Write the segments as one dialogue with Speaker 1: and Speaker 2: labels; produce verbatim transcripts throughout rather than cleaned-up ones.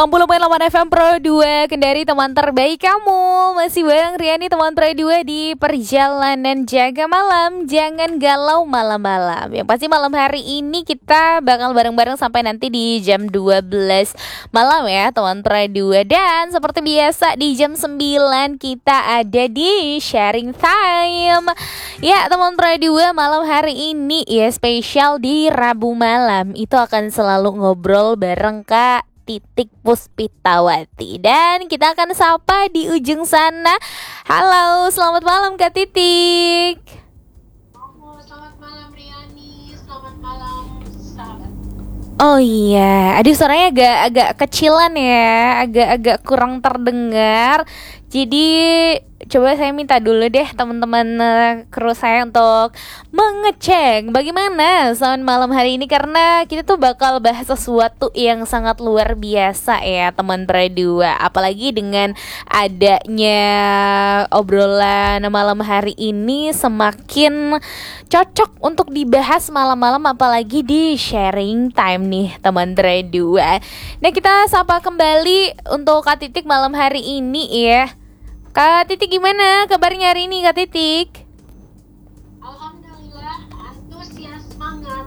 Speaker 1: enam puluh koma delapan F M Pro dua Kendari, teman terbaik kamu. Masih bareng Riani, teman Pro dua di perjalanan jaga malam. Jangan galau malam-malam. Yang pasti malam hari ini kita bakal bareng-bareng sampai nanti di jam dua belas malam ya, teman Pro dua. Dan seperti biasa di jam sembilan kita ada di sharing time. Ya, teman Pro dua, malam hari ini ya spesial di Rabu malam. Itu akan selalu ngobrol bareng Kak Titik Puspitawati. Dan kita akan sapa di ujung sana. Halo, selamat malam Kak Titik.
Speaker 2: Halo, selamat malam Riani. Selamat malam sahabat.
Speaker 1: Oh iya, aduh suaranya agak agak kecilan ya, agak-agak kurang terdengar. Jadi coba saya minta dulu deh teman-teman uh, kru saya untuk mengecek bagaimana sound malam hari ini, karena kita tuh bakal bahas sesuatu yang sangat luar biasa ya teman Pro dua. Apalagi dengan adanya obrolan malam hari ini semakin cocok untuk dibahas malam-malam, apalagi di sharing time nih teman Pro dua. Nah, kita sapa kembali untuk Kak Titik malam hari ini ya. Kak Titik, gimana kabarnya hari ini Kak Titik?
Speaker 2: Alhamdulillah, antusias, semangat.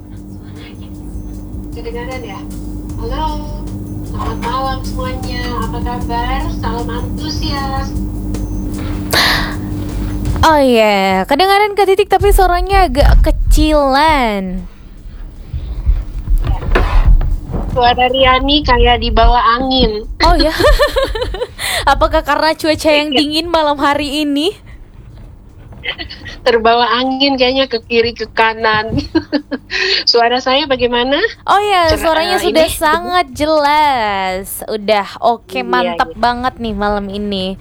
Speaker 2: Kedengaran ya? Halo, selamat malam semuanya. Apa kabar? Salam antusias.
Speaker 1: Oh iya, yeah. Kedengaran Kak Titik tapi suaranya agak kecilan.
Speaker 2: Suara Riani kayak di bawah angin.
Speaker 1: Oh ya. Apakah karena cuaca yang dingin malam hari ini?
Speaker 2: Terbawa angin kayaknya ke kiri ke kanan. Suara saya bagaimana?
Speaker 1: Oh ya, suaranya
Speaker 2: uh,
Speaker 1: sudah
Speaker 2: ini?
Speaker 1: sangat jelas. Udah oke, okay,
Speaker 2: iya,
Speaker 1: mantap
Speaker 2: iya.
Speaker 1: banget nih malam ini.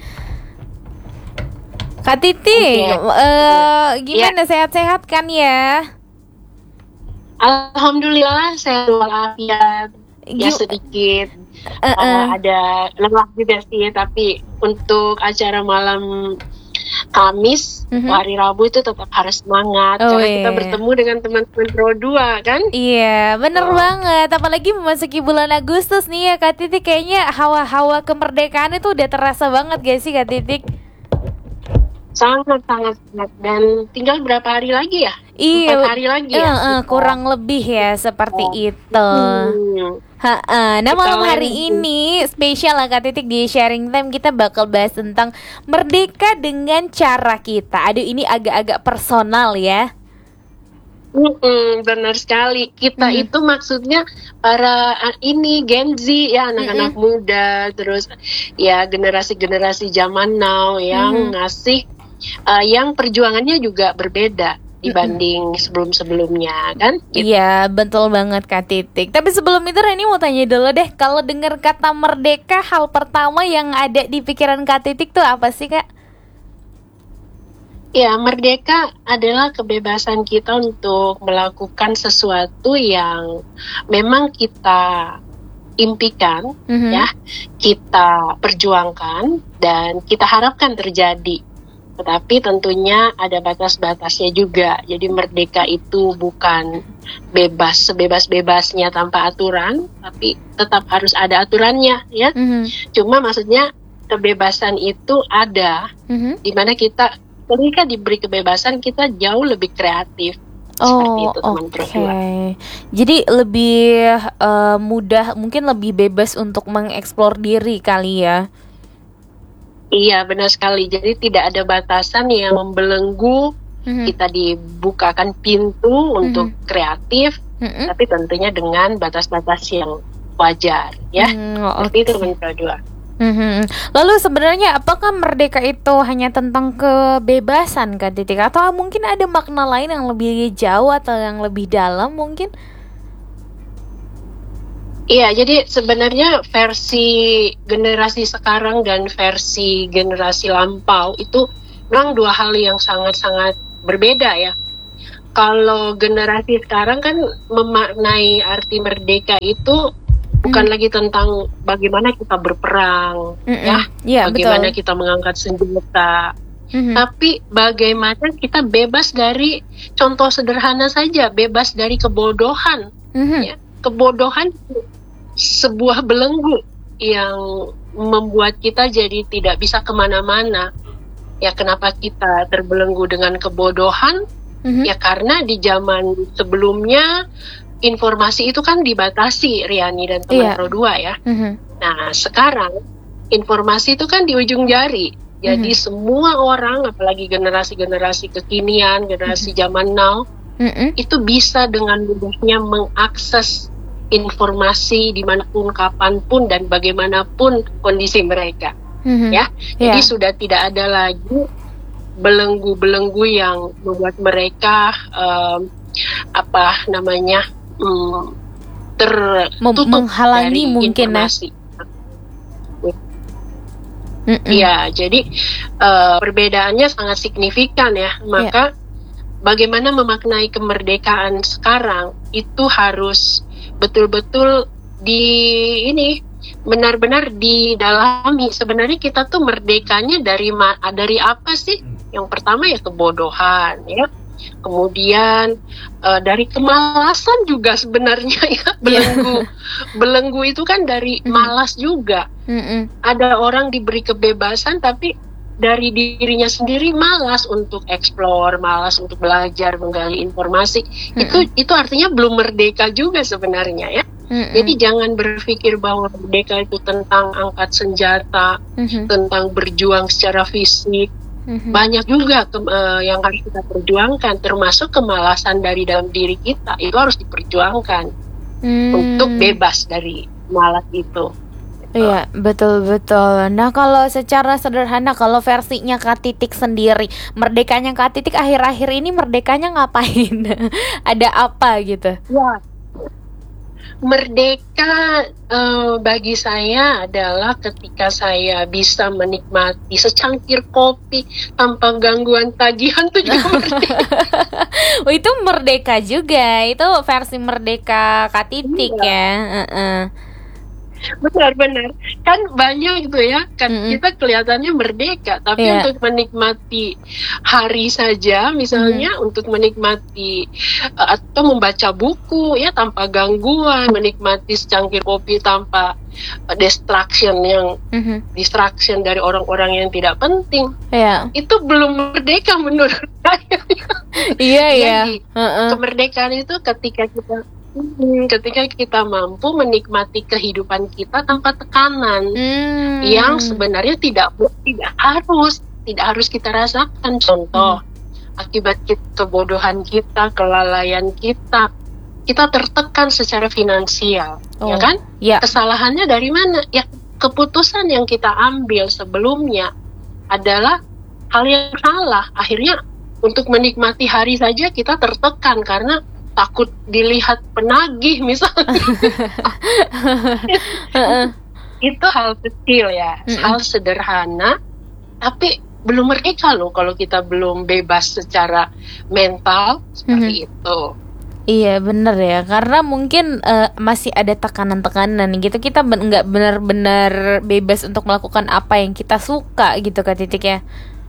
Speaker 1: Kak Titik,
Speaker 2: okay.
Speaker 1: uh, gimana, yeah. Sehat-sehat kan ya?
Speaker 2: Alhamdulillah sehat walafiat. Ya sedikit uh, uh. Uh, ada lelah juga sih, tapi untuk acara malam Kamis, uh-huh. hari Rabu itu tetap harus semangat, oh, karena iya. kita bertemu dengan teman-teman Pro dua kan?
Speaker 1: Iya, bener oh. banget. Apalagi memasuki bulan Agustus nih ya Kak Titik, kayaknya hawa-hawa kemerdekaan itu udah terasa banget gak sih Kak Titik?
Speaker 2: Sangat, sangat, sangat. Dan tinggal berapa hari lagi ya?
Speaker 1: Iya,
Speaker 2: Empat hari lagi ya?
Speaker 1: Uh, uh, kurang lebih ya, seperti oh. itu. Hmm. Ha-ha. Nah, malam hari ini spesial lah Kak Titik, di sharing time kita bakal bahas tentang merdeka dengan cara kita. Aduh, ini agak-agak personal ya.
Speaker 2: Mm-mm, benar sekali. Kita mm. itu maksudnya para uh, ini Gen Z ya, anak-anak Mm-mm. muda, terus ya generasi-generasi zaman now yang mm. ngasih uh, yang perjuangannya juga berbeda dibanding mm-hmm. sebelum-sebelumnya kan gitu.
Speaker 1: Iya, betul banget Kak Titik. Tapi sebelum itu Reni mau tanya dulu deh, kalau dengar kata merdeka, hal pertama yang ada di pikiran Kak Titik tuh apa sih Kak?
Speaker 2: Ya, merdeka adalah kebebasan kita untuk melakukan sesuatu yang memang kita impikan, mm-hmm. ya, kita perjuangkan dan kita harapkan terjadi. Tetapi tentunya ada batas-batasnya juga. Jadi merdeka itu bukan bebas sebebas-bebasnya tanpa aturan, tapi tetap harus ada aturannya, ya. Mm-hmm. Cuma maksudnya kebebasan itu ada, mm-hmm. di mana kita ketika diberi kebebasan kita jauh lebih kreatif.
Speaker 1: Oh,
Speaker 2: seperti itu teman Pro dua.
Speaker 1: Okay. Jadi lebih uh, mudah, mungkin lebih bebas untuk mengeksplor diri kali ya.
Speaker 2: Iya, benar sekali. Jadi tidak ada batasan yang membelenggu. Mm-hmm. Kita dibukakan pintu mm-hmm. untuk kreatif, mm-hmm. tapi tentunya dengan batas-batas yang wajar, ya. Mm, oh, seperti okay. itu teman Pro dua.
Speaker 1: Mm-hmm. Lalu sebenarnya apakah merdeka itu hanya tentang kebebasan Kak Titik, atau mungkin ada makna lain yang lebih jauh atau yang lebih dalam mungkin?
Speaker 2: Iya, jadi sebenarnya versi generasi sekarang dan versi generasi lampau itu memang dua hal yang sangat-sangat berbeda ya. Kalau generasi sekarang kan memaknai arti merdeka itu bukan mm. lagi tentang bagaimana kita berperang, Mm-mm. ya, yeah, bagaimana betul. kita mengangkat senjata, mm-hmm. tapi bagaimana kita bebas dari, contoh sederhana saja, bebas dari kebodohan, mm-hmm. ya, kebodohan sebuah belenggu yang membuat kita jadi tidak bisa kemana-mana. Ya kenapa kita terbelenggu dengan kebodohan? Mm-hmm. Ya karena di zaman sebelumnya informasi itu kan dibatasi, Riani dan teman Pro dua ya. Mm-hmm. Nah sekarang informasi itu kan di ujung jari. Jadi mm-hmm. semua orang, apalagi generasi-generasi kekinian, generasi mm-hmm. zaman now, mm-hmm. itu bisa dengan mudahnya mengakses informasi dimanapun, kapanpun, dan bagaimanapun kondisi mereka. Mm-hmm. Ya, yeah. Jadi sudah tidak ada lagi belenggu-belenggu yang membuat mereka um, apa namanya um, tertutup
Speaker 1: menghalangi
Speaker 2: dari
Speaker 1: mungkin
Speaker 2: informasi. Iya, jadi uh, perbedaannya sangat signifikan ya. Maka yeah. bagaimana memaknai kemerdekaan sekarang itu harus betul-betul di ini benar-benar didalami. Sebenarnya kita tuh merdekanya dari ma- dari apa sih? Yang pertama ya kebodohan ya. Kemudian uh, dari kemalasan juga sebenarnya ya, belenggu. Yeah. Belenggu itu kan dari mm-hmm. malas juga. Mm-hmm. Ada orang diberi kebebasan tapi dari dirinya sendiri malas untuk explore, malas untuk belajar, menggali informasi. Mm-hmm. Itu itu artinya belum merdeka juga sebenarnya ya. Mm-hmm. Jadi jangan berpikir bahwa merdeka itu tentang angkat senjata, mm-hmm. tentang berjuang secara fisik. Mm-hmm. Banyak juga ke, uh, yang harus kita perjuangkan, termasuk kemalasan dari dalam diri kita. Itu harus diperjuangkan mm. untuk bebas dari malas itu.
Speaker 1: Iya, betul-betul. Nah, kalau secara sederhana, kalau versinya Kak Titik sendiri, merdekanya Kak Titik akhir-akhir ini merdekanya ngapain? Ada apa gitu?
Speaker 2: Ya, merdeka uh, bagi saya adalah ketika saya bisa menikmati secangkir kopi tanpa gangguan tagihan, itu juga merdeka.
Speaker 1: Oh, itu merdeka juga. Itu versi merdeka Kak Titik iya. ya. Uh-uh.
Speaker 2: Benar-benar kan banyak gitu ya kan mm-hmm. kita kelihatannya merdeka tapi yeah. untuk menikmati hari saja misalnya mm-hmm. untuk menikmati uh, atau membaca buku ya tanpa gangguan, menikmati secangkir kopi tanpa uh, distraction yang mm-hmm. distraction dari orang-orang yang tidak penting yeah. itu belum merdeka menurut saya.
Speaker 1: Iya ya.
Speaker 2: Kemerdekaan itu ketika kita Hmm, ketika kita mampu menikmati kehidupan kita tanpa tekanan hmm. yang sebenarnya tidak tidak harus tidak harus kita rasakan. Contoh hmm. akibat kita, kebodohan kita, kelalaian kita, kita tertekan secara finansial, oh. ya kan? Yeah. Kesalahannya dari mana? Ya keputusan yang kita ambil sebelumnya adalah hal yang salah. Akhirnya untuk menikmati hari saja kita tertekan karena takut dilihat penagih misalnya. Itu hal kecil ya, mm-mm. hal sederhana, tapi belum merdeka loh kalau kita belum bebas secara mental seperti mm-hmm. itu.
Speaker 1: Iya bener ya, karena mungkin uh, masih ada tekanan-tekanan gitu. Kita ben- nggak benar-benar bebas untuk melakukan apa yang kita suka gitu Kak Titik ya.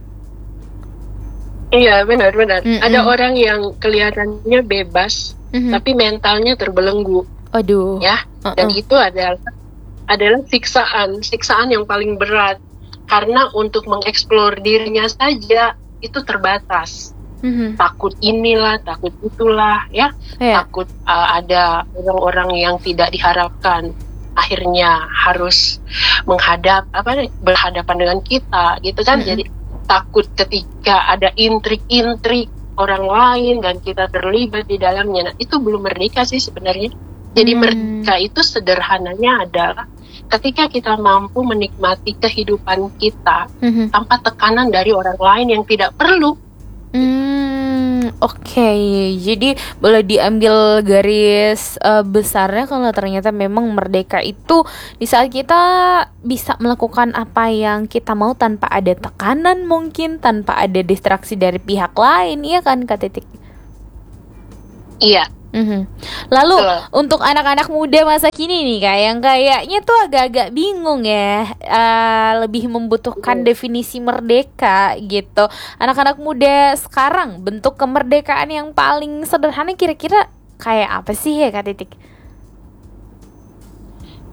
Speaker 2: Iya benar-benar. Mm-mm. Ada orang yang kelihatannya bebas, mm-hmm. tapi mentalnya terbelenggu.
Speaker 1: Aduh.
Speaker 2: Ya, uh-uh. dan itu adalah adalah siksaan, siksaan yang paling berat karena untuk mengeksplor dirinya saja itu terbatas. Mm-hmm. Takut inilah, takut itulah, ya, yeah. takut uh, ada orang-orang yang tidak diharapkan akhirnya harus menghadap apa berhadapan dengan kita, gitu kan? Mm-hmm. Jadi takut ketika ada intrik-intrik orang lain dan kita terlibat di dalamnya. Nah, itu belum merdeka sih sebenarnya. Jadi hmm. merdeka itu sederhananya adalah ketika kita mampu menikmati kehidupan kita hmm. tanpa tekanan dari orang lain yang tidak perlu.
Speaker 1: Hmm, oke. Okay. Jadi boleh diambil garis uh, besarnya kalau ternyata memang merdeka itu di saat kita bisa melakukan apa yang kita mau tanpa ada tekanan, mungkin tanpa ada distraksi dari pihak lain, iya kan Kak Titik?
Speaker 2: Iya.
Speaker 1: Mm-hmm. Lalu Betul. Untuk anak-anak muda masa kini nih Kak, yang kayaknya tuh agak-agak bingung ya, uh, lebih membutuhkan mm. definisi merdeka gitu. Anak-anak muda sekarang bentuk kemerdekaan yang paling sederhana kira-kira kayak apa sih ya Kak Titik?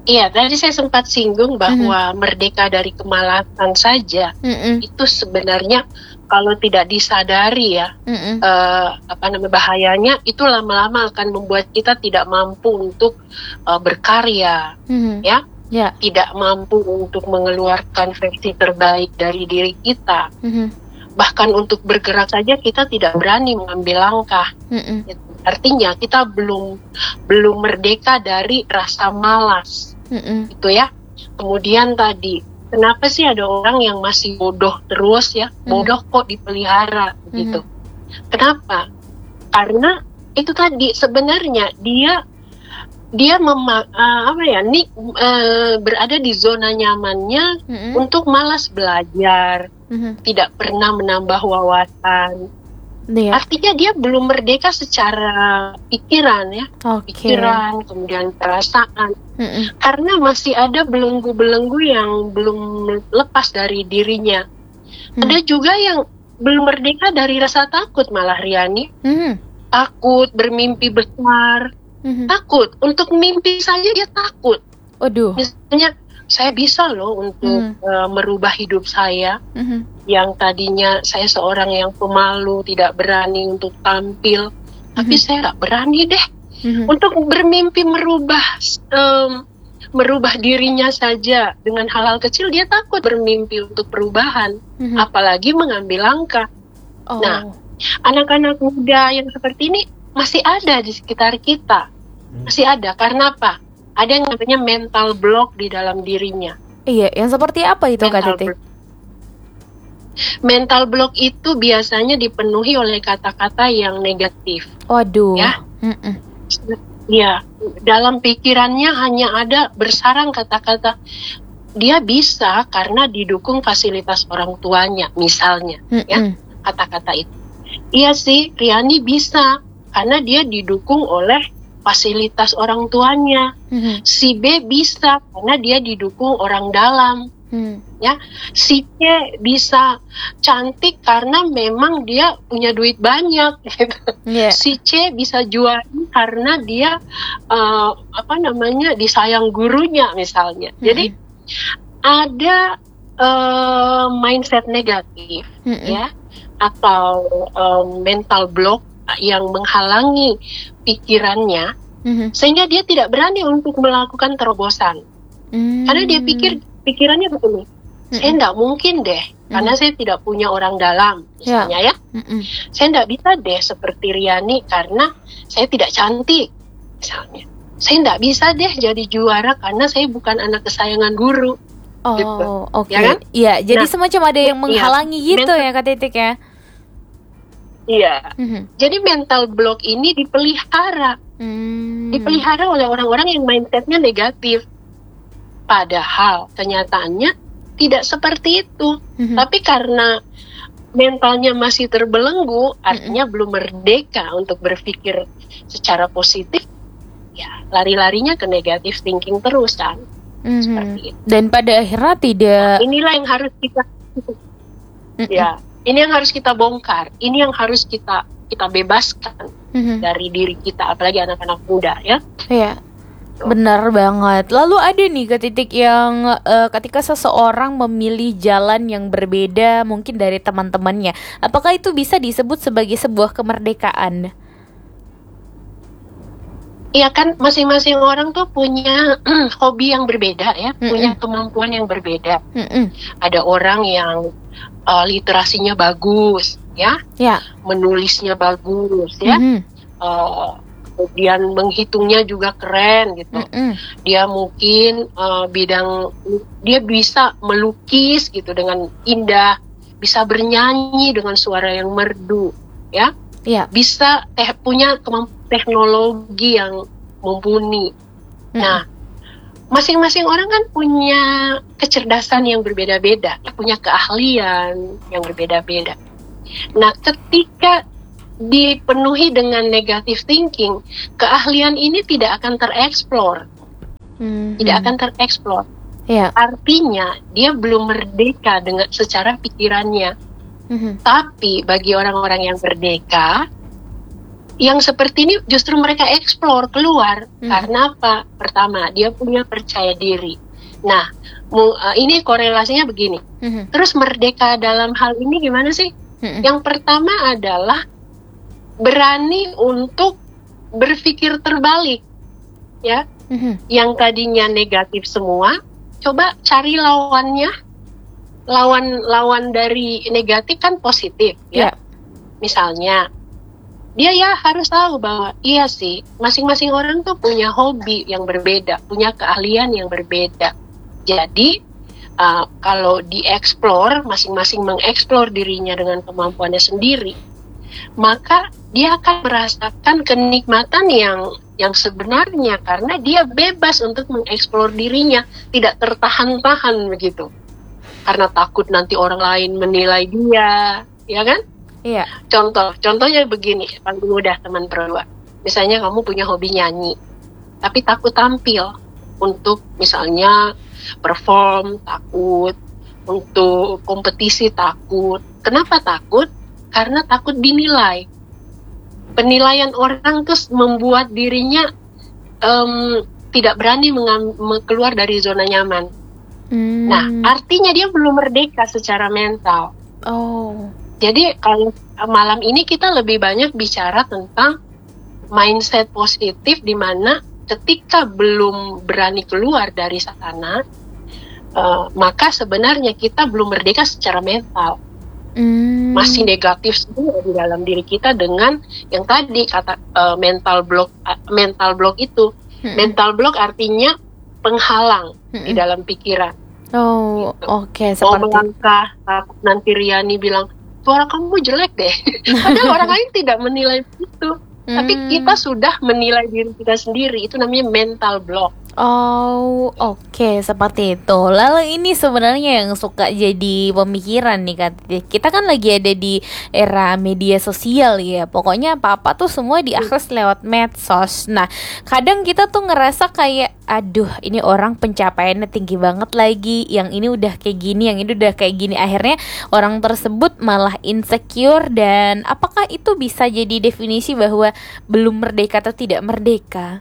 Speaker 2: Iya, tadi saya sempat singgung bahwa mm-hmm. merdeka dari kemalasan saja mm-hmm. itu sebenarnya kalau tidak disadari ya, mm-hmm. uh, apa namanya bahayanya itu lama-lama akan membuat kita tidak mampu untuk uh, berkarya, mm-hmm. ya, yeah. tidak mampu untuk mengeluarkan versi terbaik dari diri kita. Mm-hmm. Bahkan untuk bergerak saja kita tidak berani mengambil langkah. Mm-hmm. Artinya kita belum belum merdeka dari rasa malas. Mm-mm. Gitu ya. Kemudian tadi, kenapa sih ada orang yang masih bodoh terus ya? Mm. Bodoh kok dipelihara gitu. Mm-hmm. Kenapa? Karena itu tadi sebenarnya dia dia mema, uh, apa ya? Nih uh, berada di zona nyamannya mm-hmm. untuk malas belajar, mm-hmm. tidak pernah menambah wawasan. Yeah. Artinya dia belum merdeka secara pikiran ya, okay. pikiran, kemudian perasaan, mm-mm. karena masih ada belenggu-belenggu yang belum lepas dari dirinya. Mm. Ada juga yang belum merdeka dari rasa takut malah Riani, mm. takut bermimpi besar, mm-hmm. takut untuk mimpi saja dia takut. Aduh. Misalnya saya bisa loh untuk mm. uh, merubah hidup saya. Mm-hmm. Yang tadinya saya seorang yang pemalu, tidak berani untuk tampil, mm-hmm. tapi saya nggak berani deh mm-hmm. untuk bermimpi merubah um, merubah dirinya saja dengan hal-hal kecil. Dia takut bermimpi untuk perubahan, mm-hmm. apalagi mengambil langkah. Oh. Nah, anak-anak muda yang seperti ini masih ada di sekitar kita, masih ada. Karena apa? Ada yang namanya mental block di dalam dirinya.
Speaker 1: Iya, yang seperti apa itu Kak Titik?
Speaker 2: Mental block itu biasanya dipenuhi oleh kata-kata yang negatif.
Speaker 1: Waduh.
Speaker 2: Ya. Mm-mm. Ya, dalam pikirannya hanya ada bersarang kata-kata dia bisa karena didukung fasilitas orang tuanya, misalnya. Mm-mm. Ya, kata-kata itu. Iya sih, Riani bisa karena dia didukung oleh fasilitas orang tuanya. Mm-hmm. Si B bisa karena dia didukung orang dalam. Hmm. Ya, si C bisa cantik karena memang dia punya duit banyak gitu. Yeah. Si C bisa juara karena dia uh, apa namanya disayang gurunya misalnya. Hmm. Jadi ada uh, mindset negatif hmm. ya atau um, mental block yang menghalangi pikirannya hmm. sehingga dia tidak berani untuk melakukan terobosan. Hmm. Karena dia pikir pikirannya begini, mm-mm. saya tidak mungkin deh, mm-mm. karena saya tidak punya orang dalam, misalnya yeah. ya. Mm-mm. Saya tidak bisa deh seperti Riani karena saya tidak cantik, misalnya. Saya tidak bisa deh jadi juara karena saya bukan anak kesayangan guru.
Speaker 1: Oh,
Speaker 2: gitu.
Speaker 1: Oke. Okay.
Speaker 2: Ya kan?
Speaker 1: Iya, jadi nah, semacam ada yang menghalangi
Speaker 2: iya.
Speaker 1: gitu
Speaker 2: mental,
Speaker 1: ya Kak Titik ya?
Speaker 2: Iya. Mm-hmm. Jadi mental block ini dipelihara, mm. dipelihara oleh orang-orang yang mindsetnya negatif. Padahal kenyataannya tidak seperti itu. Mm-hmm. Tapi karena mentalnya masih terbelenggu, artinya mm-hmm. belum merdeka untuk berpikir secara positif, ya lari-larinya ke negative thinking terus kan. Mm-hmm. Seperti itu.
Speaker 1: Dan pada akhirnya tidak.
Speaker 2: Nah, inilah yang harus kita, mm-hmm. ya, ini yang harus kita bongkar. Ini yang harus kita kita bebaskan mm-hmm. dari diri kita, apalagi anak-anak muda ya.
Speaker 1: Iya. Benar banget. Lalu ada nih Kak Titik yang uh, ketika seseorang memilih jalan yang berbeda mungkin dari teman-temannya, apakah itu bisa disebut sebagai sebuah kemerdekaan?
Speaker 2: Iya kan, masing-masing orang tuh punya hobi yang berbeda ya, Mm-mm. punya kemampuan yang berbeda. Mm-mm. Ada orang yang uh, literasinya bagus ya, ya. menulisnya bagus ya. Mm-hmm. Uh, Kemudian menghitungnya juga keren gitu. Mm-mm. Dia mungkin uh, bidang dia bisa melukis gitu dengan indah, bisa bernyanyi dengan suara yang merdu, ya. Yeah. Bisa teh punya kemampuan teknologi yang mumpuni. Mm-mm. Nah, masing-masing orang kan punya kecerdasan yang berbeda-beda, punya keahlian yang berbeda-beda. Nah, ketika dipenuhi dengan negative thinking, keahlian ini tidak akan tereksplor, mm-hmm. tidak akan tereksplor. Yeah. Artinya dia belum merdeka dengan secara pikirannya. Mm-hmm. Tapi bagi orang-orang yang merdeka, yang seperti ini justru mereka eksplor keluar.
Speaker 1: Hmm.
Speaker 2: Karena apa? Pertama, dia punya percaya diri. Nah, mu, uh, ini korelasinya begini.
Speaker 1: Hmm.
Speaker 2: Terus merdeka dalam hal ini gimana sih?
Speaker 1: Hmm.
Speaker 2: Yang pertama adalah berani untuk berpikir terbalik, ya.
Speaker 1: Hmm.
Speaker 2: Yang tadinya negatif semua, coba cari lawannya. Lawan-lawan dari negatif kan positif, ya.
Speaker 1: Yeah.
Speaker 2: Misalnya, dia ya harus tahu bahwa iya sih, masing-masing orang tuh punya hobi yang berbeda, punya keahlian yang berbeda. Jadi Uh, kalau dieksplor, masing-masing mengeksplor dirinya dengan kemampuannya sendiri, maka dia akan merasakan kenikmatan yang yang sebenarnya karena dia bebas untuk mengeksplor dirinya, tidak tertahan-tahan begitu. Karena takut nanti orang lain menilai dia, ya kan?
Speaker 1: Iya.
Speaker 2: Contoh, contohnya begini, paling mudah teman berdua. Misalnya kamu punya hobi nyanyi, tapi takut tampil untuk misalnya perform, takut untuk kompetisi, takut. Kenapa takut? Karena takut dinilai. Penilaian orang terus membuat dirinya um, tidak berani mengam- keluar dari zona nyaman.
Speaker 1: Hmm.
Speaker 2: Nah, artinya dia belum merdeka secara mental.
Speaker 1: Oh.
Speaker 2: Jadi kalau malam ini kita lebih banyak bicara tentang mindset positif, di mana ketika belum berani keluar dari sana, uh, maka sebenarnya kita belum merdeka secara mental.
Speaker 1: Hmm.
Speaker 2: Masih negatif semua di dalam diri kita dengan yang tadi kata uh, mental block. Uh, mental block itu,
Speaker 1: Hmm.
Speaker 2: mental block artinya penghalang
Speaker 1: Hmm.
Speaker 2: di dalam pikiran.
Speaker 1: Oh,
Speaker 2: Gitu.
Speaker 1: oke, okay,
Speaker 2: Mau
Speaker 1: seperti
Speaker 2: melangkah, takut nanti Riani bilang suara kamu jelek deh. Padahal orang lain tidak menilai itu. Tapi
Speaker 1: Hmm.
Speaker 2: kita sudah menilai diri kita sendiri, itu namanya mental block.
Speaker 1: Oh, oke, seperti itu. Lalu ini sebenarnya yang suka jadi pemikiran nih Kak Titik. Kita kan lagi ada di era media sosial ya. Pokoknya apa-apa tuh semua diakses lewat medsos. Nah, kadang kita tuh ngerasa kayak, aduh, ini orang pencapaiannya tinggi banget lagi. Yang ini udah kayak gini, yang ini udah kayak gini. Akhirnya orang tersebut malah insecure. Dan apakah itu bisa jadi definisi bahwa belum merdeka atau tidak merdeka?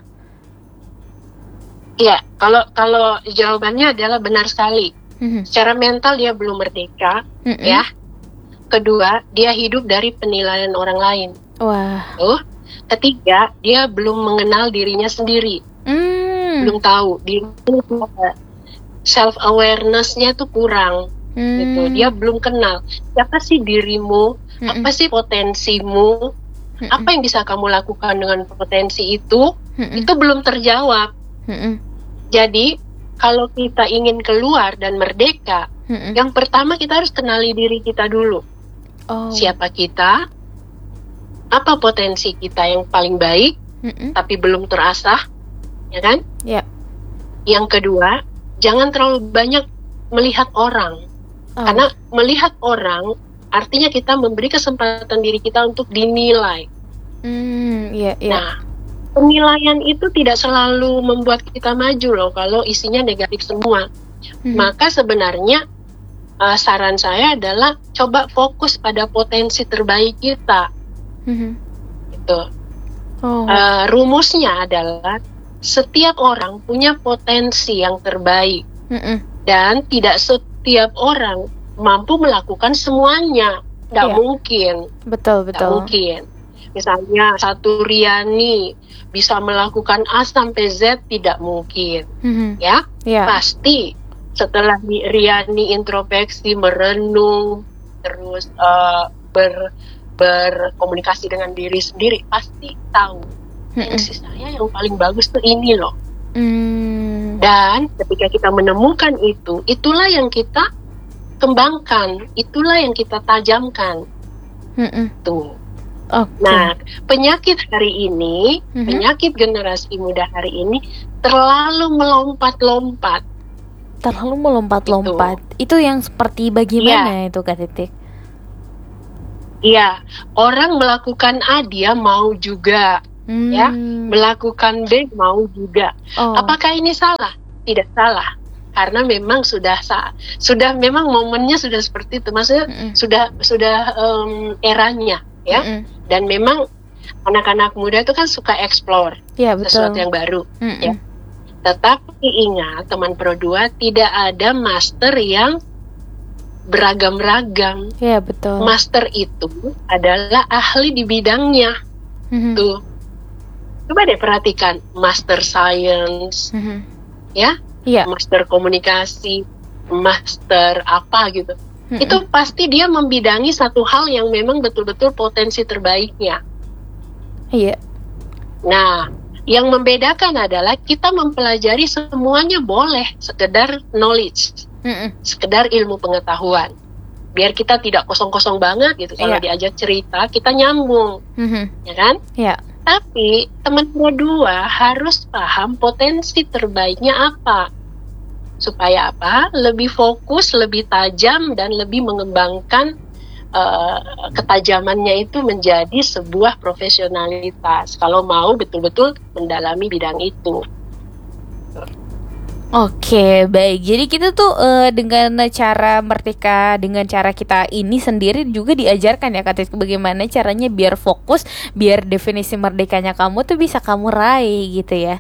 Speaker 2: Iya, kalau kalau jawabannya adalah benar sekali.
Speaker 1: Mm-hmm.
Speaker 2: Secara mental dia belum merdeka,
Speaker 1: Mm-mm.
Speaker 2: ya. Kedua, dia hidup dari penilaian orang lain.
Speaker 1: Wah.
Speaker 2: Tuh. Ketiga, dia belum mengenal dirinya sendiri.
Speaker 1: Mm.
Speaker 2: Belum tahu dirinya, self awareness-nya tuh kurang.
Speaker 1: Mm.
Speaker 2: Gitu. Dia belum kenal siapa sih dirimu,
Speaker 1: Mm-mm.
Speaker 2: apa sih potensimu,
Speaker 1: Mm-mm.
Speaker 2: apa yang bisa kamu lakukan dengan potensi itu,
Speaker 1: Mm-mm.
Speaker 2: itu belum terjawab.
Speaker 1: Mm-mm.
Speaker 2: Jadi kalau kita ingin keluar dan merdeka,
Speaker 1: Mm-mm.
Speaker 2: yang pertama kita harus kenali diri kita dulu.
Speaker 1: Oh.
Speaker 2: Siapa kita, apa potensi kita yang paling baik,
Speaker 1: Mm-mm.
Speaker 2: tapi belum terasah, ya kan?
Speaker 1: Ya.
Speaker 2: Yang kedua, jangan terlalu banyak melihat orang.
Speaker 1: Oh.
Speaker 2: Karena melihat orang artinya kita memberi kesempatan diri kita untuk dinilai.
Speaker 1: Hmm, iya, iya.
Speaker 2: Nah, penilaian itu tidak selalu membuat kita maju loh kalau isinya negatif semua.
Speaker 1: Mhm.
Speaker 2: Maka sebenarnya uh, saran saya adalah coba fokus pada potensi terbaik kita.
Speaker 1: Mhm.
Speaker 2: Gitu.
Speaker 1: Oh.
Speaker 2: Uh, rumusnya adalah setiap orang punya potensi yang terbaik.
Speaker 1: Mm-mm.
Speaker 2: Dan tidak setiap orang mampu melakukan semuanya. Tidak
Speaker 1: Iya.
Speaker 2: mungkin.
Speaker 1: Betul,
Speaker 2: Tidak
Speaker 1: betul.
Speaker 2: mungkin. Misalnya satu Riani bisa melakukan A sampai Z, tidak mungkin.
Speaker 1: Mhm.
Speaker 2: Ya,
Speaker 1: Iya.
Speaker 2: pasti setelah Riani introspeksi, merenung, terus uh, ber berkomunikasi dengan diri sendiri, pasti tahu potensi saya yang paling bagus tuh ini loh.
Speaker 1: Mm.
Speaker 2: Dan ketika kita menemukan itu, itulah yang kita kembangkan, itulah yang kita tajamkan.
Speaker 1: Mm-mm.
Speaker 2: Tuh.
Speaker 1: Oke.
Speaker 2: Nah, penyakit hari ini,
Speaker 1: Mhm.
Speaker 2: penyakit generasi muda hari ini terlalu melompat-lompat.
Speaker 1: Terlalu melompat-lompat. Itu yang seperti bagaimana itu Kak Titik?
Speaker 2: Iya, orang melakukan A dia mau juga,
Speaker 1: Hmm.
Speaker 2: ya, melakukan B mau juga.
Speaker 1: Oh.
Speaker 2: Apakah ini salah? Tidak salah, karena memang sudah sa- sudah memang momennya sudah seperti itu, maksudnya
Speaker 1: Mm-mm.
Speaker 2: sudah sudah um, eranya, ya.
Speaker 1: Mm-mm.
Speaker 2: Dan memang anak-anak muda itu kan suka explore
Speaker 1: Ya, betul.
Speaker 2: sesuatu yang baru,
Speaker 1: Mm-mm.
Speaker 2: ya. Tetapi ingat teman Pro dua, tidak ada master yang beragam-ragam.
Speaker 1: Ya, betul.
Speaker 2: Master itu adalah ahli di bidangnya.
Speaker 1: Mhm.
Speaker 2: Tuh, coba deh perhatikan, master science,
Speaker 1: Mhm.
Speaker 2: ya,
Speaker 1: Iya.
Speaker 2: master komunikasi, master apa gitu.
Speaker 1: Mm-mm.
Speaker 2: Itu pasti dia membidangi satu hal yang memang betul-betul potensi terbaiknya.
Speaker 1: Iya.
Speaker 2: Nah, yang membedakan adalah kita mempelajari semuanya boleh, sekedar knowledge,
Speaker 1: Mm-mm.
Speaker 2: sekedar ilmu pengetahuan. Biar kita tidak kosong-kosong banget gitu. Kalau
Speaker 1: Iya.
Speaker 2: diajak cerita, kita nyambung,
Speaker 1: Mhm.
Speaker 2: ya kan?
Speaker 1: Ya.
Speaker 2: Tapi teman kedua harus paham potensi terbaiknya apa. Supaya apa? Lebih fokus, lebih tajam, dan lebih mengembangkan uh, ketajamannya itu menjadi sebuah profesionalitas. Kalau mau betul-betul mendalami bidang itu.
Speaker 1: Oke, baik. Jadi kita tuh eh, dengan cara Merdeka, dengan cara kita ini sendiri juga diajarkan ya Kak Titik, bagaimana caranya biar fokus, biar definisi merdekanya kamu tuh bisa kamu raih gitu ya.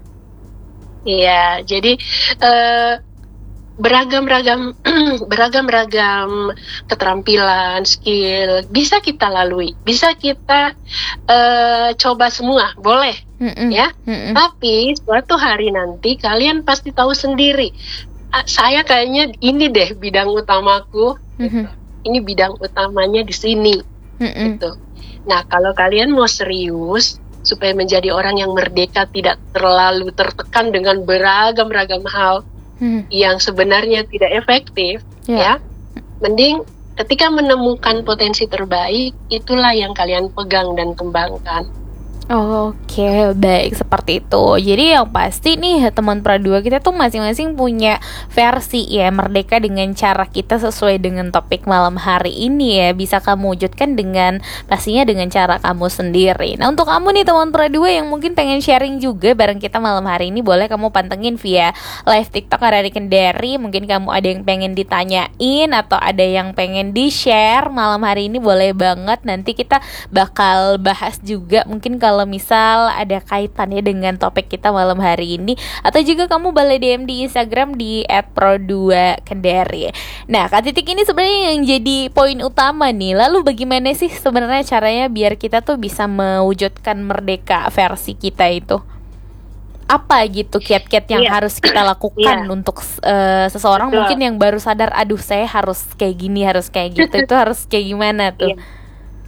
Speaker 2: Iya, jadi uh, beragam-ragam beragam-ragam keterampilan, skill bisa kita lalui, bisa kita uh, coba semua, boleh.
Speaker 1: Mm-mm.
Speaker 2: Ya,
Speaker 1: Mm-mm.
Speaker 2: tapi suatu hari nanti kalian pasti tahu sendiri, ah, saya kayaknya ini deh bidang utamaku,
Speaker 1: Mhm.
Speaker 2: gitu. Ini bidang utamanya di sini,
Speaker 1: Mm-mm.
Speaker 2: gitu. Nah, kalau kalian mau serius supaya menjadi orang yang merdeka, tidak terlalu tertekan dengan beragam-ragam hal
Speaker 1: Mhm.
Speaker 2: yang sebenarnya tidak efektif,
Speaker 1: Ya.
Speaker 2: ya, mending ketika menemukan potensi terbaik, itulah yang kalian pegang dan kembangkan.
Speaker 1: Oke, baik seperti itu. Jadi yang pasti nih teman Pra dua kita tuh masing-masing punya versi ya merdeka dengan cara kita sesuai dengan topik malam hari ini ya. Bisa kamu wujudkan dengan pastinya dengan cara kamu sendiri. Nah, untuk kamu nih teman Pra dua yang mungkin pengen sharing juga bareng kita malam hari ini, boleh kamu pantengin via live TikTok Arari Kendari. Mungkin kamu ada yang pengen ditanyain atau ada yang pengen di-share malam hari ini, boleh banget. Nanti kita bakal bahas juga mungkin kalau kalau misal ada kaitannya dengan topik kita malam hari ini, atau juga kamu boleh D M di Instagram di et pro dua kendari. Nah, Kak Titik, ini sebenarnya yang jadi poin utama nih. Lalu bagaimana sih sebenarnya caranya biar kita tuh bisa mewujudkan merdeka versi kita itu? Apa gitu kiat-kiat yang
Speaker 2: yeah.
Speaker 1: harus kita lakukan
Speaker 2: yeah.
Speaker 1: untuk uh, seseorang
Speaker 2: Betul.
Speaker 1: mungkin yang baru sadar, aduh saya harus kayak gini, harus kayak gitu. Itu harus kayak gimana tuh?
Speaker 2: Yeah.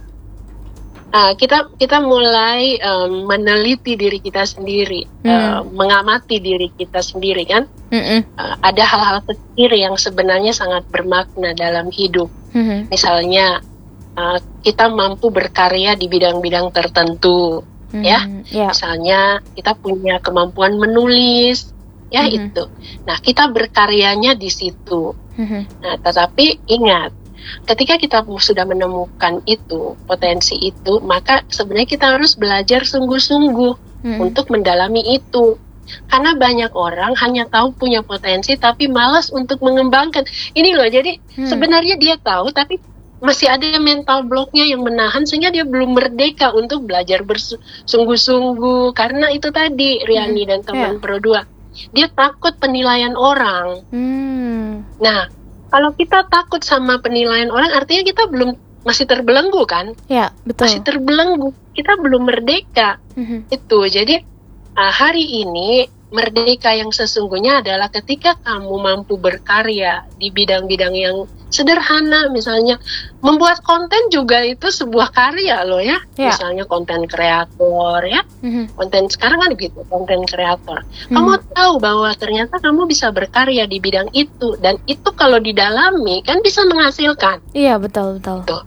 Speaker 2: Uh, kita kita mulai um, meneliti diri kita sendiri, hmm. uh, mengamati diri kita sendiri kan. Uh, ada hal-hal kecil yang sebenarnya sangat bermakna dalam hidup. Hmm. Misalnya uh, kita mampu berkarya di bidang-bidang tertentu, hmm. ya. Yeah. Misalnya kita punya kemampuan menulis, ya hmm. itu. Nah, kita berkaryanya di situ. Hmm. Nah, tetapi ingat, ketika kita sudah menemukan itu, potensi itu, maka sebenarnya kita harus belajar sungguh-sungguh hmm. untuk mendalami itu. Karena banyak orang hanya tahu punya potensi tapi malas untuk mengembangkan. Ini loh, jadi hmm. sebenarnya dia tahu tapi masih ada mental blocknya yang menahan sehingga dia belum merdeka untuk belajar bersungguh-sungguh. Karena itu tadi, Riani hmm. dan teman yeah. Pro dua, dia takut penilaian orang. Hmm. Nah, kalau kita takut sama penilaian orang, artinya kita belum, masih terbelenggu kan?
Speaker 1: Ya, betul.
Speaker 2: Masih terbelenggu, kita belum merdeka. Mm-hmm. Itu, jadi uh, hari ini merdeka yang sesungguhnya adalah ketika kamu mampu berkarya di bidang-bidang yang sederhana, misalnya membuat konten juga itu sebuah karya loh ya, ya. Misalnya konten kreator ya, mm-hmm. konten sekarang kan gitu, konten kreator. Mm-hmm. Kamu tahu bahwa ternyata kamu bisa berkarya di bidang itu, dan itu kalau didalami kan bisa menghasilkan.
Speaker 1: Iya, betul betul.
Speaker 2: Tuh.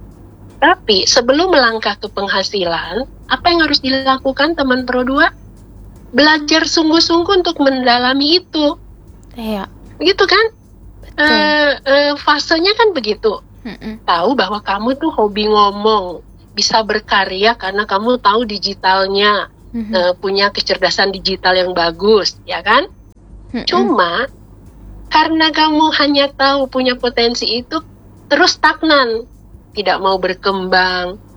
Speaker 2: Tapi sebelum melangkah ke penghasilan, apa yang harus dilakukan teman Pro dua? Belajar sungguh-sungguh untuk mendalami itu.
Speaker 1: Iya.
Speaker 2: Begitu kan? Uh, uh, fasenya kan begitu. Mm-mm. Tahu bahwa kamu tuh hobi ngomong, bisa berkarya karena kamu tahu digitalnya, mm-hmm. uh, punya kecerdasan digital yang bagus, ya kan? Mm-mm. Cuma karena kamu hanya tahu punya potensi itu, terus stagnan, tidak mau berkembang,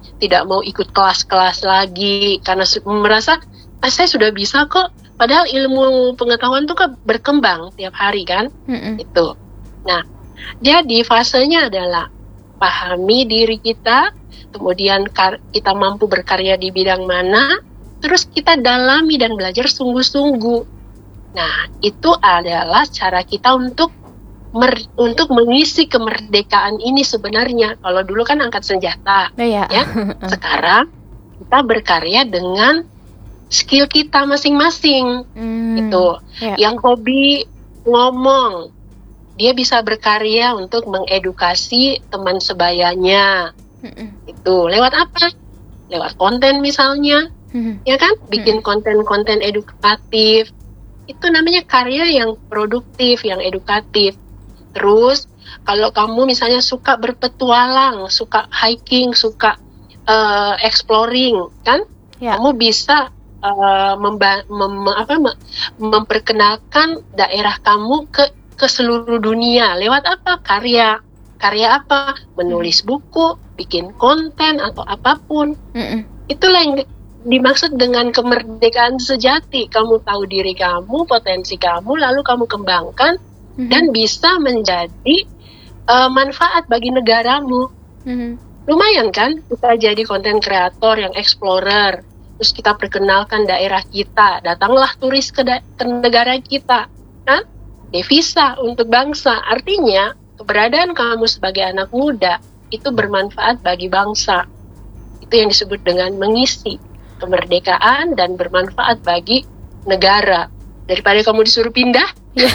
Speaker 2: tidak mau ikut kelas-kelas lagi karena su- merasa ah, saya sudah bisa kok. Padahal ilmu pengetahuan itu kan berkembang tiap hari kan,
Speaker 1: Mm-mm.
Speaker 2: itu. Nah, jadi fasenya adalah pahami diri kita, kemudian kar- kita mampu berkarya di bidang mana, terus kita dalami dan belajar sungguh-sungguh. Nah, itu adalah cara kita untuk mer- untuk mengisi kemerdekaan ini sebenarnya. Kalau dulu kan angkat senjata,
Speaker 1: Oh, ya.
Speaker 2: ya. Sekarang kita berkarya dengan skill kita masing-masing,
Speaker 1: Hmm,
Speaker 2: gitu.
Speaker 1: ya.
Speaker 2: Yang hobi ngomong, dia bisa berkarya untuk mengedukasi teman sebayanya.
Speaker 1: Mm-mm.
Speaker 2: Itu lewat apa? Lewat konten misalnya,
Speaker 1: Mhm.
Speaker 2: ya kan? Bikin konten-konten edukatif. Itu namanya karya yang produktif, yang edukatif. Terus kalau kamu misalnya suka berpetualang, suka hiking, suka uh, exploring, kan?
Speaker 1: Ya.
Speaker 2: Kamu bisa uh, memba- mem- apa, me- memperkenalkan daerah kamu ke ke seluruh dunia. Lewat apa? Karya. Karya apa? Menulis buku, bikin konten atau apapun.
Speaker 1: Mm-mm.
Speaker 2: Itulah yang dimaksud dengan kemerdekaan sejati. Kamu tahu diri kamu, potensi kamu, lalu kamu kembangkan
Speaker 1: Mhm.
Speaker 2: dan bisa menjadi uh, manfaat bagi negaramu.
Speaker 1: Mhm.
Speaker 2: Lumayan kan kita jadi konten kreator yang explorer, terus kita perkenalkan daerah kita, datanglah turis ke, da- ke negara kita, kan? Devisa untuk bangsa. Artinya keberadaan kamu sebagai anak muda itu bermanfaat bagi bangsa. Itu yang disebut dengan mengisi kemerdekaan dan bermanfaat bagi negara. Daripada kamu disuruh pindah,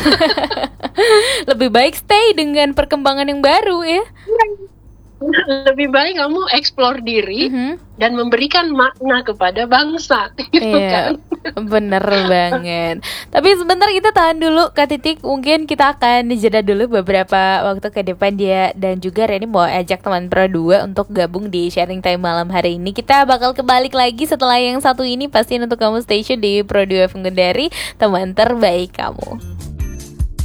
Speaker 1: Lebih baik stay dengan perkembangan yang baru ya.
Speaker 2: lebih baik kamu explore diri
Speaker 1: Mhm.
Speaker 2: dan memberikan makna kepada bangsa, gitu
Speaker 1: Iya,
Speaker 2: kan?
Speaker 1: bener banget. Tapi sebentar kita tahan dulu Kak Titik. Mungkin kita akan jeda dulu beberapa waktu ke depan dia. Dan juga Reni mau ajak teman Pro dua untuk gabung di sharing time malam hari ini. Kita bakal kebalik lagi setelah yang satu ini. Pastiin untuk kamu stay tune di Pro dua F M Kendari, teman terbaik kamu.